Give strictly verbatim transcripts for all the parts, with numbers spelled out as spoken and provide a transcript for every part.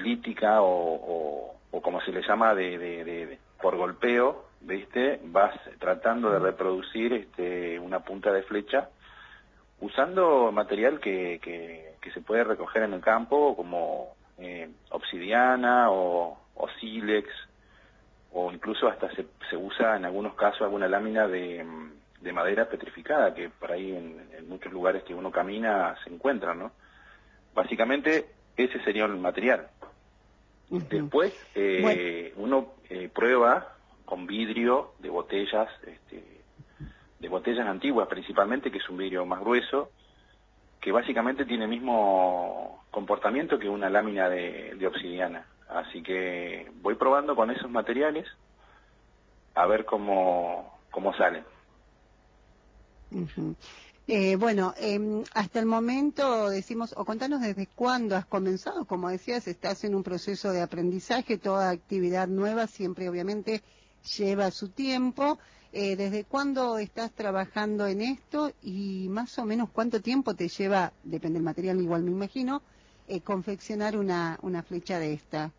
elíptica o, o, o como se le llama de, de, de, de por golpeo, ¿viste? Vas tratando de reproducir este, una punta de flecha usando material que, que, que se puede recoger en el campo, como eh, obsidiana o, o sílex, o incluso hasta se, se usa en algunos casos alguna lámina de, de madera petrificada, que por ahí en, en muchos lugares que uno camina se encuentran, ¿no? Básicamente ese sería el material. Uh-huh. Después eh, bueno. uno eh, prueba con vidrio de botellas, este, de botellas antiguas principalmente, que es un vidrio más grueso, que básicamente tiene el mismo comportamiento que una lámina de, de obsidiana. Así que voy probando con esos materiales a ver cómo, cómo salen. Uh-huh. Eh, bueno, eh, hasta el momento decimos, o contanos desde cuándo has comenzado. Como decías, estás en un proceso de aprendizaje, toda actividad nueva siempre obviamente lleva su tiempo. Eh, ¿Desde cuándo estás trabajando en esto y más o menos cuánto tiempo te lleva, depende del material igual me imagino, eh, confeccionar una, una flecha de esta?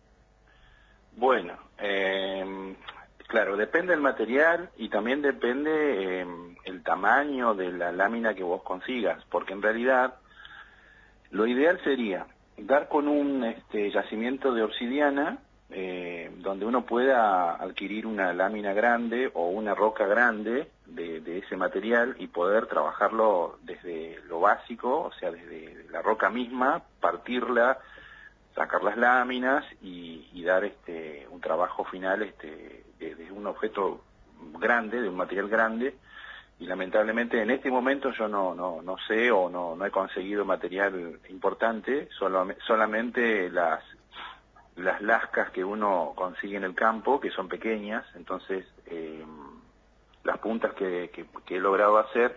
Bueno, eh, claro, depende del material y también depende eh, el tamaño de la lámina que vos consigas, porque en realidad lo ideal sería dar con un este, yacimiento de obsidiana eh, donde uno pueda adquirir una lámina grande o una roca grande de, de ese material y poder trabajarlo desde lo básico, o sea, desde la roca misma, partirla, sacar las láminas y, y dar este un trabajo final este de, de un objeto grande, de un material grande. Y lamentablemente en este momento yo no no no sé o no no he conseguido material importante, solo, solamente las las lascas que uno consigue en el campo, que son pequeñas. Entonces eh, las puntas que, que, que he logrado hacer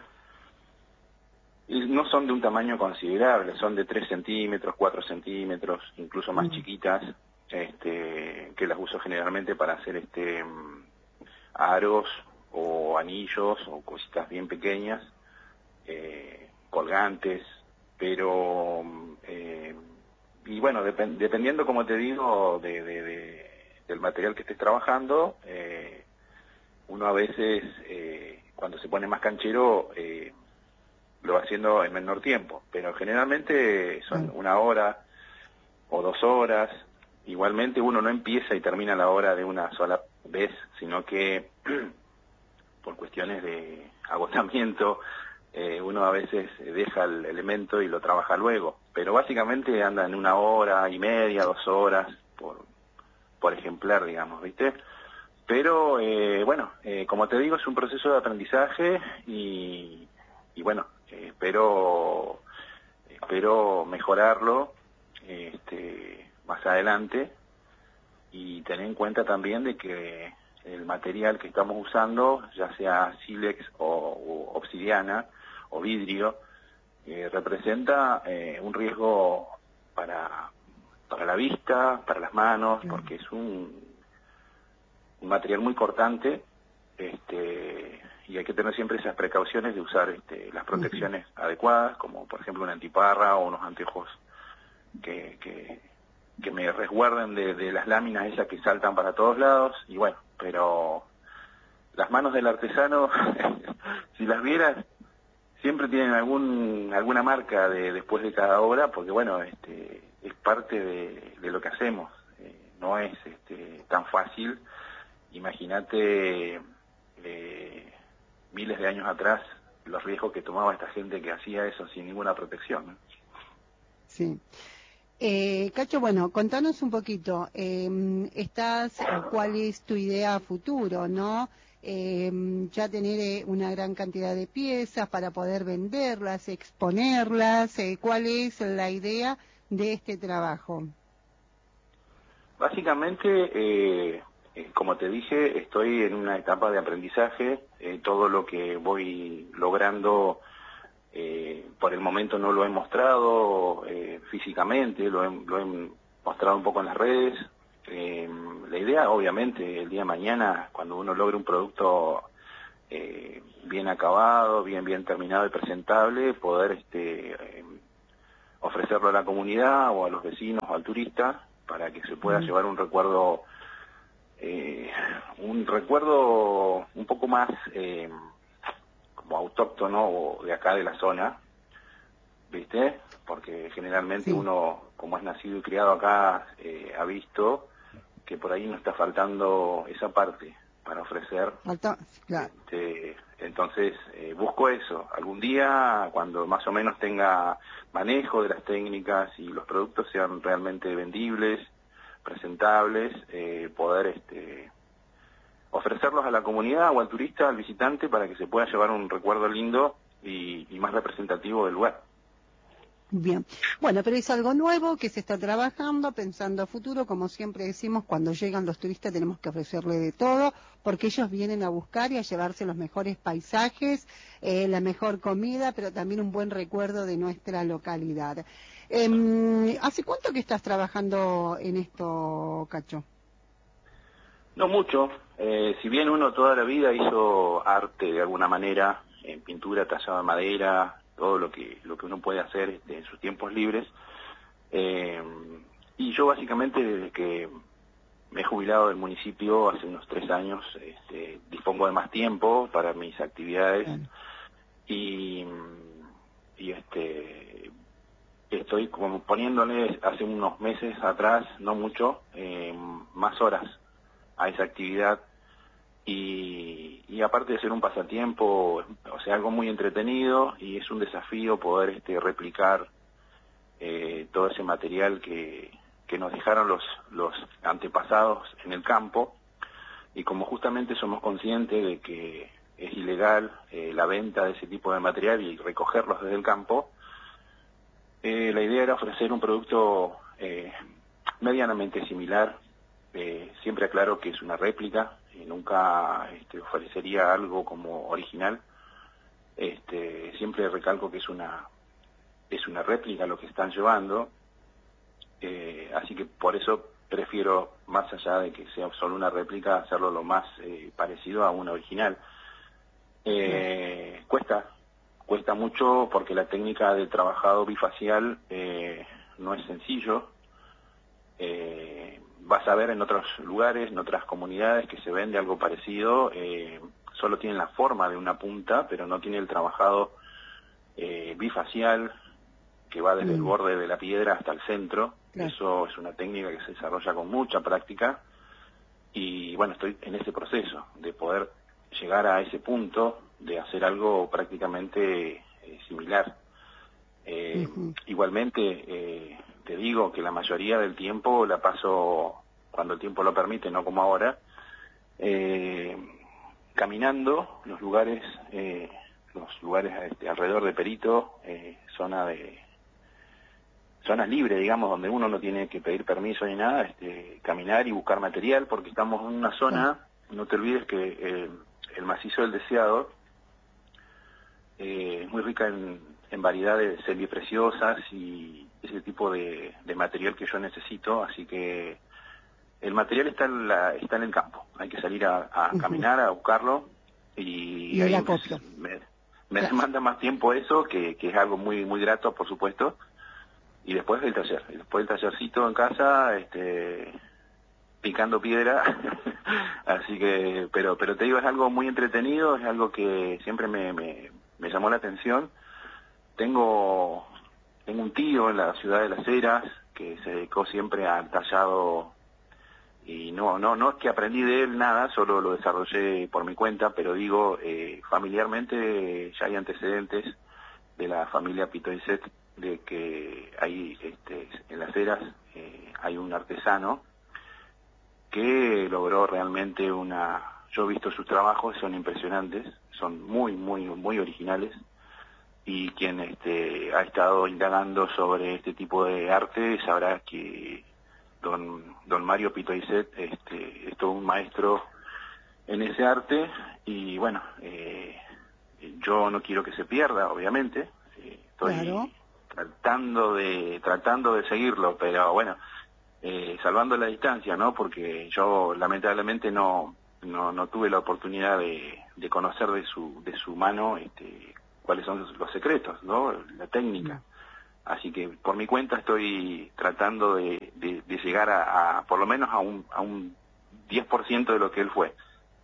no son de un tamaño considerable, son de tres centímetros, cuatro centímetros, incluso más mm. chiquitas, este, que las uso generalmente para hacer este aros o anillos o cositas bien pequeñas, eh, colgantes, pero eh, y bueno, dep dependiendo, como te digo, de, de, de, del material que estés trabajando, eh, uno a veces eh, cuando se pone más canchero eh, lo va haciendo en menor tiempo, pero generalmente son una hora o dos horas. Igualmente uno no empieza y termina la hora de una sola vez, sino que por cuestiones de agotamiento eh, uno a veces deja el elemento y lo trabaja luego, pero básicamente anda en una hora y media, dos horas por, por ejemplar, digamos, ¿viste? Pero eh, bueno, eh, como te digo, es un proceso de aprendizaje y, y bueno, eh, espero espero mejorarlo este, más adelante, y tener en cuenta también de que el material que estamos usando, ya sea sílex o, o obsidiana o vidrio, eh, representa eh, un riesgo para, para la vista, para las manos, porque es un, un material muy cortante, este, y hay que tener siempre esas precauciones de usar este, las protecciones uh-huh. adecuadas, como por ejemplo una antiparra o unos anteojos que, que, que me resguarden de, de las láminas esas que saltan para todos lados. Y bueno, pero las manos del artesano, si las vieras, siempre tienen algún alguna marca de después de cada obra, porque bueno, este, es parte de, de lo que hacemos. Eh, no es este, tan fácil. Imagínate eh, miles de años atrás los riesgos que tomaba esta gente que hacía eso sin ninguna protección, ¿no? Sí. Eh, Cacho, bueno, contanos un poquito, eh, estás, ¿cuál es tu idea a futuro, no? Eh, ya tener eh, una gran cantidad de piezas para poder venderlas, exponerlas, eh, ¿cuál es la idea de este trabajo? Básicamente, eh, eh, como te dije, estoy en una etapa de aprendizaje. Eh, todo lo que voy logrando eh, por el momento no lo he mostrado eh, físicamente, lo he, lo he mostrado un poco en las redes. Eh, la idea, obviamente, el día de mañana, cuando uno logre un producto eh, bien acabado, bien bien terminado y presentable, poder este, eh, ofrecerlo a la comunidad o a los vecinos o al turista, para que se pueda Mm. llevar un recuerdo, eh, un recuerdo un poco más eh, como autóctono o de acá de la zona, ¿viste? Porque generalmente Sí. uno, como es nacido y criado acá, eh, ha visto que por ahí no está faltando esa parte para ofrecer. Falta, claro. Este, entonces, eh, busco eso. Algún día, cuando más o menos tenga manejo de las técnicas y los productos sean realmente vendibles, presentables, eh, poder este, ofrecerlos a la comunidad o al turista, al visitante, para que se pueda llevar un recuerdo lindo y, y más representativo del lugar. Bien, bueno, pero es algo nuevo que se está trabajando, pensando a futuro, como siempre decimos, cuando llegan los turistas tenemos que ofrecerle de todo, porque ellos vienen a buscar y a llevarse los mejores paisajes, eh, la mejor comida, pero también un buen recuerdo de nuestra localidad. Eh, ¿Hace cuánto que estás trabajando en esto, Cacho? No mucho, eh, si bien uno toda la vida hizo arte de alguna manera, en pintura, tallado en madera, todo lo que lo que uno puede hacer este, en sus tiempos libres, eh, y yo básicamente desde que me he jubilado del municipio hace unos tres años, este, dispongo de más tiempo para mis actividades Claro. y, y este estoy como poniéndole hace unos meses atrás, no mucho, eh, más horas a esa actividad y, y aparte de ser un pasatiempo, o sea, algo muy entretenido y es un desafío poder este, replicar eh, todo ese material que, que nos dejaron los, los antepasados en el campo y como justamente somos conscientes de que es ilegal eh, la venta de ese tipo de material y recogerlos desde el campo, eh, la idea era ofrecer un producto eh, medianamente similar. Eh, siempre aclaro que es una réplica, y nunca este, ofrecería algo como original. Este, siempre recalco que es una es una réplica lo que están llevando, eh, así que por eso prefiero, más allá de que sea solo una réplica, hacerlo lo más eh, parecido a una original. Eh, cuesta, cuesta mucho porque la técnica del trabajado bifacial eh, no es sencillo. Eh, vas a ver en otros lugares, en otras comunidades que se vende algo parecido, eh, solo tienen la forma de una punta, pero no tiene el trabajado eh, bifacial que va desde mm. el borde de la piedra hasta el centro. Claro. Eso es una técnica que se desarrolla con mucha práctica y bueno, estoy en ese proceso de poder llegar a ese punto de hacer algo prácticamente eh, similar. Eh, uh-huh. Igualmente, eh, te digo que la mayoría del tiempo la paso, cuando el tiempo lo permite, no como ahora, eh, caminando los lugares, eh, los lugares este, alrededor de Perito, eh, zona de zonas libres, digamos, donde uno no tiene que pedir permiso ni nada, este, caminar y buscar material, porque estamos en una zona, sí. No te olvides que eh, el macizo del Deseado eh, es muy rica en, en variedades semipreciosas y ese tipo de, de material que yo necesito, así que el material está en, la, está en el campo, hay que salir a, a uh-huh. caminar, a buscarlo y, y ahí me, me, me claro. demanda más tiempo eso, que, que es algo muy muy grato, por supuesto, y después el taller, y después el tallercito en casa, este picando piedra, así que, pero pero te digo, es algo muy entretenido, es algo que siempre me, me, me llamó la atención. Tengo tengo un tío en la ciudad de Las Heras que se dedicó siempre al tallado y no no no es que aprendí de él nada, solo lo desarrollé por mi cuenta, pero digo, eh, familiarmente ya hay antecedentes de la familia Pitoyset de que hay este, en Las Heras eh, hay un artesano que logró realmente una... Yo he visto sus trabajos, son impresionantes, son muy, muy, muy originales, y quien este, ha estado indagando sobre este tipo de arte sabrá que don, don Mario Pitoyset este, es todo un maestro en ese arte, y bueno, eh, yo no quiero que se pierda, obviamente, eh, estoy claro. tratando de tratando de seguirlo, pero bueno, Eh, salvando la distancia, ¿no? Porque yo lamentablemente no no, no tuve la oportunidad de, de conocer de su de su mano este, cuáles son los secretos, ¿no? La técnica. Así que por mi cuenta estoy tratando de, de, de llegar a, a por lo menos a un, a un diez por ciento de lo que él fue.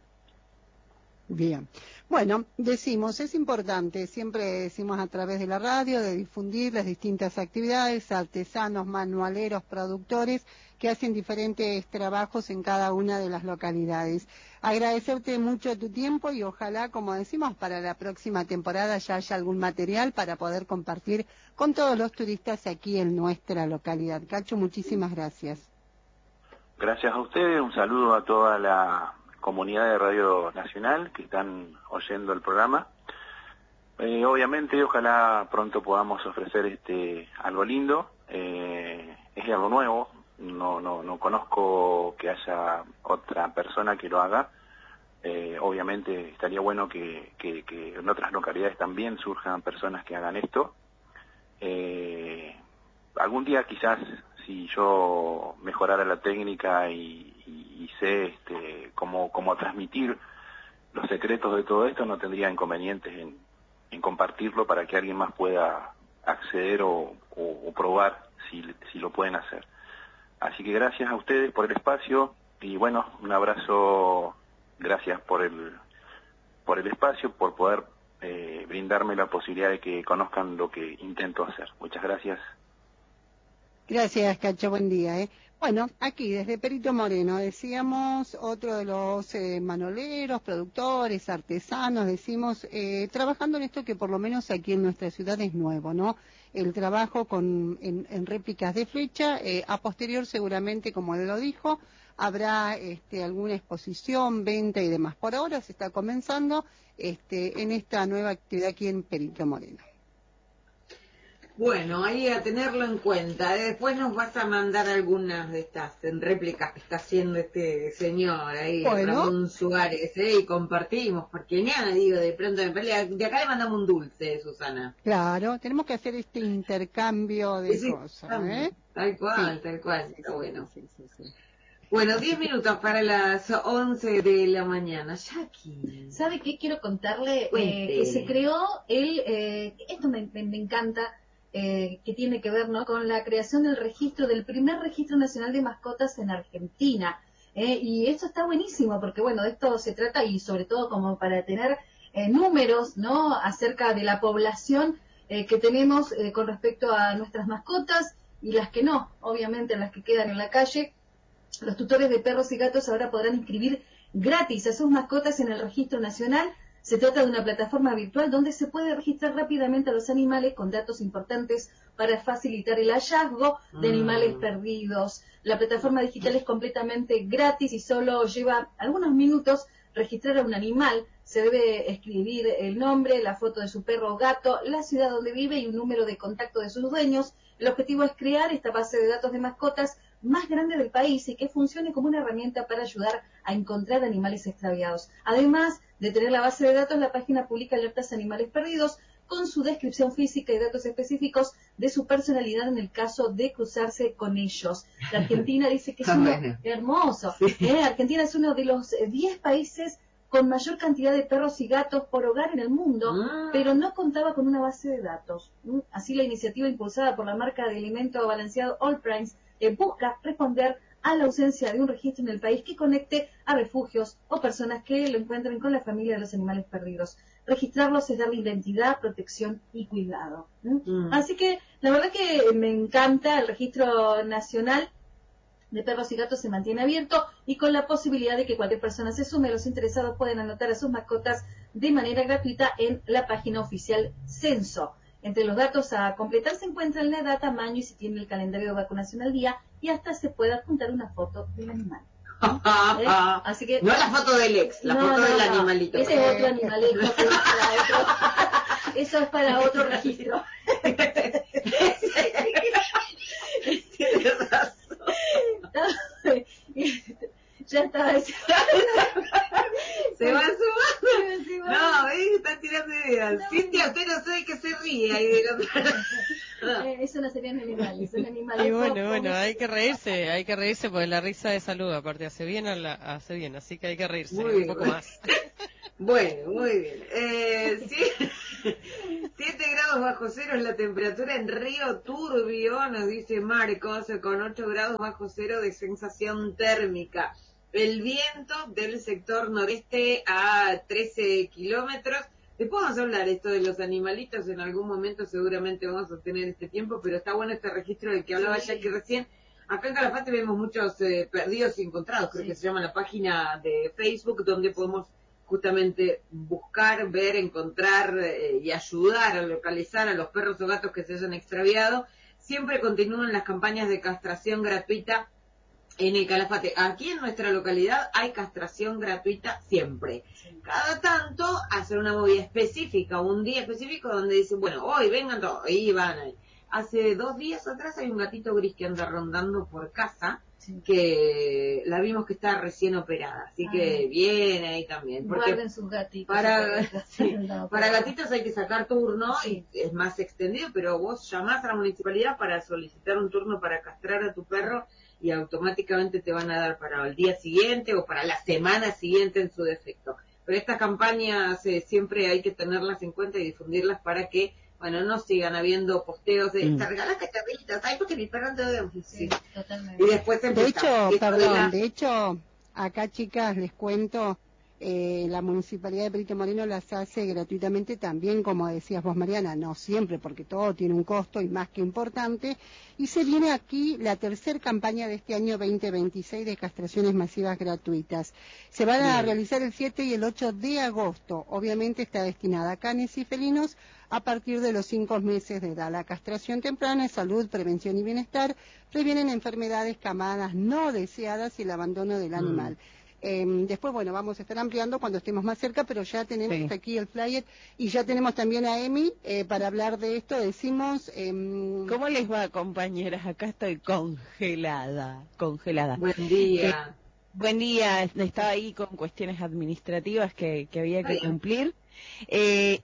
Bien. Bueno, decimos, es importante, siempre decimos a través de la radio, de difundir las distintas actividades, artesanos, manualeros, productores, que hacen diferentes trabajos en cada una de las localidades. Agradecerte mucho tu tiempo y ojalá, como decimos, para la próxima temporada ya haya algún material para poder compartir con todos los turistas aquí en nuestra localidad. Cacho, muchísimas gracias. Gracias a ustedes, un saludo a toda la comunidad de Radio Nacional que están oyendo el programa. Eh, obviamente, ojalá pronto podamos ofrecer este algo lindo, eh, es algo nuevo, no no no conozco que haya otra persona que lo haga. Eh, obviamente estaría bueno que, que, que en otras localidades también surjan personas que hagan esto. Eh, algún día quizás, si yo mejorara la técnica y, y, y sé este, cómo, cómo transmitir los secretos de todo esto, no tendría inconvenientes en, en compartirlo para que alguien más pueda acceder o, o, o probar si, si lo pueden hacer. Así que gracias a ustedes por el espacio y bueno, un abrazo, gracias por el, por el espacio, por poder eh, brindarme la posibilidad de que conozcan lo que intento hacer. Muchas gracias. Gracias, Cacho, buen día. ¿eh? Bueno, aquí desde Perito Moreno, decíamos, otro de los eh, manoleros, productores, artesanos, decimos, eh, trabajando en esto que por lo menos aquí en nuestra ciudad es nuevo, ¿no? El trabajo con en, en réplicas de flecha, eh, a posterior seguramente, como él lo dijo, habrá este, alguna exposición, venta y demás. Por ahora se está comenzando este, en esta nueva actividad aquí en Perito Moreno. Bueno, ahí a tenerlo en cuenta. Después nos vas a mandar algunas de estas en réplicas que está haciendo este señor ahí, bueno. Ramón Suárez, ¿eh? Y compartimos, porque nada, digo, de pronto me pelea. De acá le mandamos un dulce, Susana. Claro, tenemos que hacer este intercambio de Sí, cosas, ¿eh? Tal cual, sí. tal cual, Sí, está sí, bueno. Sí, sí, sí, sí. Bueno, diez minutos para las once de la mañana. Jackie. ¿Sabe qué? Quiero contarle eh, que se creó el, eh, esto me, me, me encanta, eh, que tiene que ver, ¿no?, con la creación del registro, del primer registro nacional de mascotas en Argentina. Eh, y esto está buenísimo porque, bueno, de esto se trata y sobre todo como para tener eh, números, ¿no?, acerca de la población eh, que tenemos eh, con respecto a nuestras mascotas y las que no, obviamente las que quedan en la calle. Los tutores de perros y gatos ahora podrán inscribir gratis a sus mascotas en el Registro Nacional. Se trata de una plataforma virtual donde se puede registrar rápidamente a los animales con datos importantes para facilitar el hallazgo de animales mm. perdidos. La plataforma digital es completamente gratis y solo lleva algunos minutos registrar a un animal. Se debe escribir el nombre, la foto de su perro o gato, la ciudad donde vive y un número de contacto de sus dueños. El objetivo es crear esta base de datos de mascotas más grande del país y que funcione como una herramienta para ayudar a encontrar animales extraviados. Además de tener la base de datos, la página publica alertas a animales perdidos con su descripción física y datos específicos de su personalidad en el caso de cruzarse con ellos. La Argentina dice que es uno hermoso. ¿eh? Argentina es uno de los diez países con mayor cantidad de perros y gatos por hogar en el mundo, ah. pero no contaba con una base de datos. Así, la iniciativa impulsada por la marca de alimento balanceado All Primes eh, busca responder a la ausencia de un registro en el país que conecte a refugios o personas que lo encuentren con la familia de los animales perdidos. Registrarlos es darle identidad, protección y cuidado. Mm. Así que la verdad que me encanta. El Registro Nacional de Perros y Gatos se mantiene abierto y con la posibilidad de que cualquier persona se sume. Los interesados pueden anotar a sus mascotas de manera gratuita en la página oficial Censo. Entre los datos a completar se encuentran la edad, tamaño y si tiene el calendario de vacunación al día, y hasta se puede adjuntar una foto del animal. ¿Eh? Así que no la foto del ex, la no, foto no, del no. animalito. Ese es otro animalito. Que es para otro, eso es para otro registro. Tienes razón. Ya está. Se va sumando. No, ¿eh? Están tirando ideas. No, Cintia, usted no sabe que se ríe ahí de la... eh, Eso no serían animales, son animales. Y bueno, como... bueno, hay que reírse, hay que reírse porque la risa de salud, aparte hace bien, a la, hace bien, así que hay que reírse muy un bien. poco más. Bueno, muy bien. Eh, sí, siete grados grados bajo cero es la temperatura en Río Turbio, nos dice Marcos, con ocho grados bajo cero de sensación térmica. El viento del sector noreste a trece kilómetros. Después vamos a hablar esto de los animalitos, en algún momento seguramente vamos a tener este tiempo, pero está bueno este registro del que hablaba sí. Jackie recién. Acá en Calafate vemos muchos eh, perdidos y encontrados, creo sí. que se llama la página de Facebook, donde podemos justamente buscar, ver, encontrar eh, y ayudar a localizar a los perros o gatos que se hayan extraviado. Siempre continúan las campañas de castración gratuita en el Calafate. Aquí en nuestra localidad hay castración gratuita siempre. Cada tanto hacer una movida específica, un día específico donde dicen, bueno, hoy vengan todos, y van ahí. Hace dos días atrás hay un gatito gris que anda rondando por casa, sí. que la vimos que está recién operada, así ah. que viene ahí también. Porque guarden sus gatitos. Para, sí, no, para gatitos hay que sacar turno sí. y es más extendido, pero vos llamás a la municipalidad para solicitar un turno para castrar a tu perro y automáticamente te van a dar para el día siguiente o para la semana siguiente en su defecto. Pero estas campañas eh, siempre hay que tenerlas en cuenta y difundirlas para que, bueno, no sigan habiendo posteos de, mm. te regalas cachorritos, ay, porque mi perro no debe... Sí, sí, totalmente. Y después de hecho, perdón, la... de hecho, acá chicas, les cuento, eh, la Municipalidad de Perito Moreno las hace gratuitamente también, como decías vos, Mariana, no siempre, porque todo tiene un costo y más que importante, y se viene aquí la tercera campaña de este año veinte veintiséis de castraciones masivas gratuitas. Se van a Bien. realizar el siete y el ocho de agosto, obviamente está destinada a canes y felinos a partir de los cinco meses de edad. La castración temprana es salud, prevención y bienestar, previenen enfermedades, camadas no deseadas y el abandono del mm. animal. Eh, después, bueno, vamos a estar ampliando cuando estemos más cerca, pero ya tenemos sí. aquí el flyer y ya tenemos también a Emi eh, para hablar de esto. Decimos... Eh, ¿Cómo les va, compañeras? Acá estoy congelada, congelada. Buen día. Eh, buen día, estaba ahí con cuestiones administrativas que, que había que Ay, cumplir. Eh,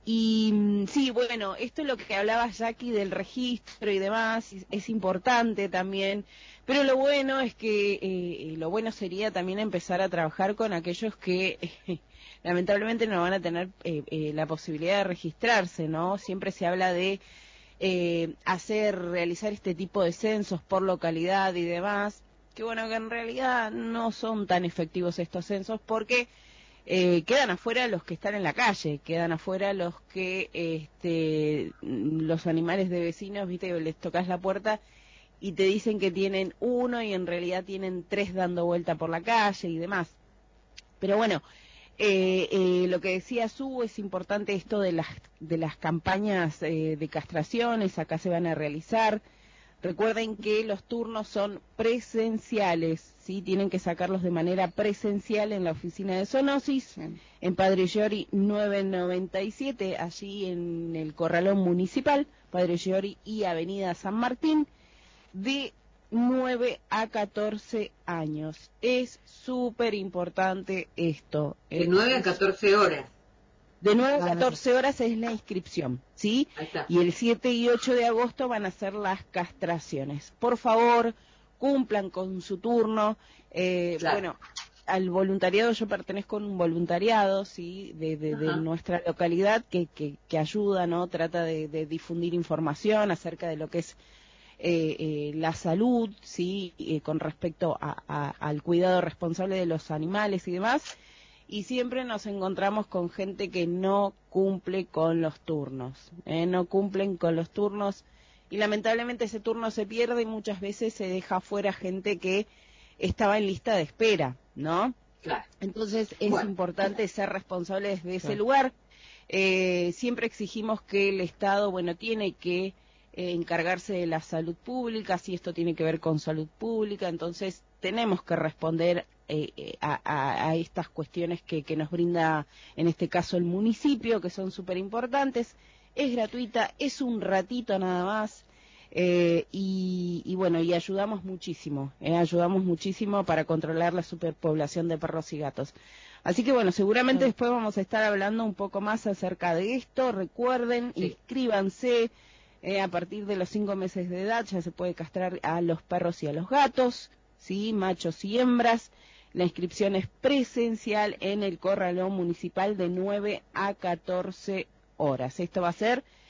y sí, bueno, esto es lo que hablaba Jackie del registro y demás, es, es importante también, pero lo bueno es que, eh, lo bueno sería también empezar a trabajar con aquellos que eh, lamentablemente no van a tener eh, eh, la posibilidad de registrarse, ¿no? Siempre se habla de eh, hacer, realizar este tipo de censos por localidad y demás, que bueno, que en realidad no son tan efectivos estos censos porque Eh, quedan afuera los que están en la calle, quedan afuera los que, este, los animales de vecinos, viste, que les tocas la puerta y te dicen que tienen uno y en realidad tienen tres dando vuelta por la calle y demás. Pero bueno, eh, eh, lo que decía Su, es importante esto de las, de las campañas eh, de castraciones, acá se van a realizar. Recuerden que los turnos son presenciales, ¿sí? Tienen que sacarlos de manera presencial en la oficina de zoonosis, Bien. en Padre Llori nueve noventa y siete, allí en el Corralón Municipal, Padre Llori y Avenida San Martín, de nueve a catorce años. Es súper importante esto. De nueve a catorce horas. De nueve a catorce horas es la inscripción, ¿sí? Ahí está. Y el siete y ocho de agosto van a ser las castraciones. Por favor, cumplan con su turno. Eh, claro. Bueno, al voluntariado, yo pertenezco a un voluntariado, ¿sí? De, de, de nuestra localidad que, que, que ayuda, ¿no? Trata de, de difundir información acerca de lo que es eh, eh, la salud, ¿sí? Eh, con respecto a, a, al cuidado responsable de los animales y demás. Y siempre nos encontramos con gente que no cumple con los turnos, ¿eh? no cumplen con los turnos y lamentablemente ese turno se pierde y muchas veces se deja fuera gente que estaba en lista de espera, ¿no? Claro. Entonces es bueno. importante ser responsables de ese claro. lugar. Eh, siempre exigimos que el Estado, bueno, tiene que eh, encargarse de la salud pública, si esto tiene que ver con salud pública, entonces tenemos que responder Eh, eh, a, a, a estas cuestiones que, que nos brinda en este caso el municipio, que son súper importantes. Es gratuita, es un ratito nada más eh, y, y bueno, y ayudamos muchísimo, eh, ayudamos muchísimo para controlar la superpoblación de perros y gatos. Así que bueno, seguramente sí. después vamos a estar hablando un poco más acerca de esto. Recuerden, sí. inscríbanse, eh, a partir de los cinco meses de edad ya se puede castrar a los perros y a los gatos, sí, machos y hembras. La inscripción es presencial en el Corralón Municipal de nueve a catorce horas. Esto va a ser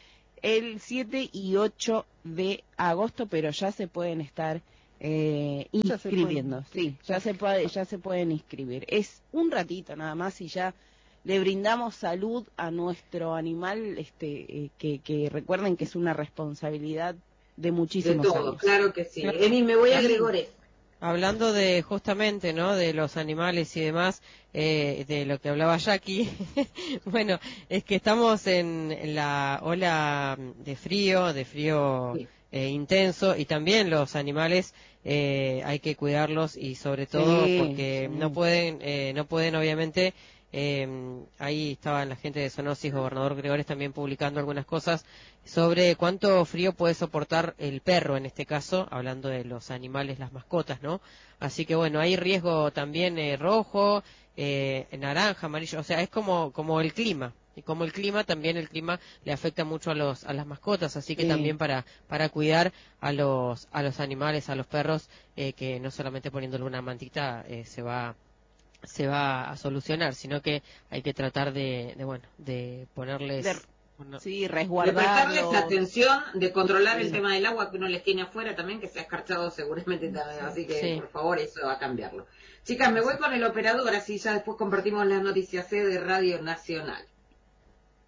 el siete y ocho de agosto, pero ya se pueden estar eh, inscribiendo. Ya sí, ya se puede, ya se pueden inscribir. Es un ratito nada más y ya le brindamos salud a nuestro animal, este, eh, que, que recuerden que es una responsabilidad de muchísimos de todo, años. claro que sí. Claro. Emi, me voy a Gregores. Hablando de justamente, ¿no? De los animales y demás, eh, de lo que hablaba Jackie, bueno, es que estamos en, en la ola de frío, de frío Sí. eh, intenso, y también los animales eh, hay que cuidarlos, y sobre todo Sí, porque sí. no pueden, eh, no pueden obviamente. Eh, ahí estaban la gente de Zoonosis, gobernador Gregores, también publicando algunas cosas sobre cuánto frío puede soportar el perro, en este caso, hablando de los animales, las mascotas, ¿no? Así que bueno, hay riesgo también eh, rojo, eh, naranja, amarillo, o sea, es como, como el clima. Y como el clima, también el clima le afecta mucho a los a las mascotas, así que Sí. también para para cuidar a los a los animales, a los perros, eh, que no solamente poniéndole una mantita eh, se va se va a solucionar, sino que hay que tratar de, de bueno, de ponerles... De, bueno, sí, De resguardarlos. prestarles atención, de controlar Sí. el tema del agua que uno les tiene afuera también, que se ha escarchado seguramente también, así que Sí. por favor eso a cambiarlo. Chicas, me voy con el operador, así ya después compartimos las noticias C de Radio Nacional.